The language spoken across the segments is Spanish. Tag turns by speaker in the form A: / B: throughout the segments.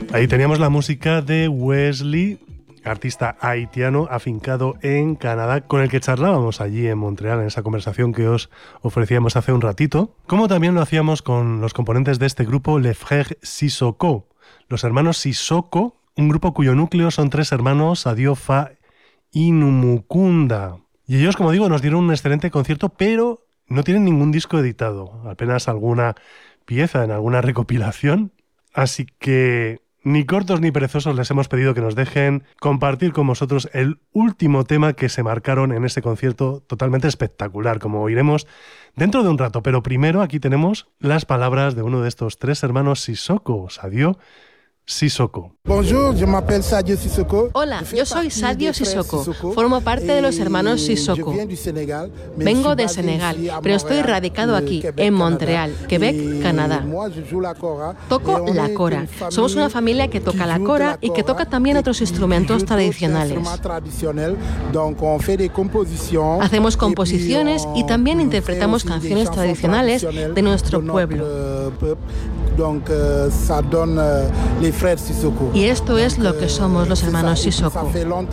A: Ahí teníamos la música de Wesley, artista haitiano afincado en Canadá, con el que charlábamos allí en Montreal, en esa conversación que os ofrecíamos hace un ratito, como también lo hacíamos con los componentes de este grupo, Les Frères Sissoko, los hermanos Sissoko, un grupo cuyo núcleo son 3 hermanos, Sadio, Fa y Numukunda. Y ellos, como digo, nos dieron un excelente concierto, pero no tienen ningún disco editado, apenas alguna pieza en alguna recopilación, así que ni cortos ni perezosos les hemos pedido que nos dejen compartir con vosotros el último tema que se marcaron en ese concierto totalmente espectacular, como oiremos dentro de un rato. Pero primero aquí tenemos las palabras de uno de estos 3 hermanos Sissoko, Sadio Sissoko.
B: Bonjour, je m'appelle Sadio Sissoko.
C: Hola, yo soy Sadio Sissoko. Formo parte de los hermanos Sissoko. Vengo de Senegal, pero estoy radicado aquí, en Montreal, Quebec, Canadá. Toco la kora. Somos una familia que toca la kora y que toca también otros instrumentos tradicionales. Hacemos composiciones y también interpretamos canciones tradicionales de nuestro pueblo. Y esto es lo que somos los hermanos Sissoko.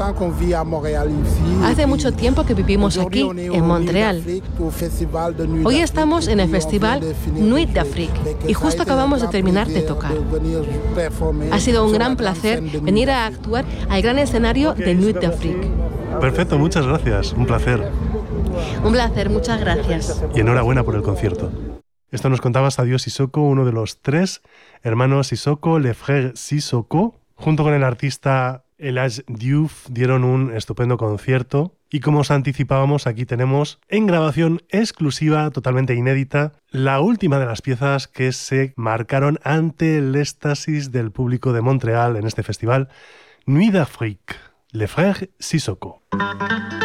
C: Hace mucho tiempo que vivimos aquí, en Montreal. Hoy estamos en el festival Nuit d'Afrique y justo acabamos de terminar de tocar. Ha sido un gran placer venir a actuar al gran escenario de Nuit d'Afrique.
A: Perfecto, muchas gracias, un placer.
C: Un placer, muchas gracias.
A: Y enhorabuena por el concierto. Esto nos contaba Sadio Sissoko, uno de los 3 hermanos Sissoko, Les Frères Sissoko. Junto con el artista Elhadj Diouf dieron un estupendo concierto. Y como os anticipábamos, aquí tenemos en grabación exclusiva, totalmente inédita, la última de las piezas que se marcaron ante el éxtasis del público de Montreal en este festival Nuit d'Afrique, Les Frères Sissoko.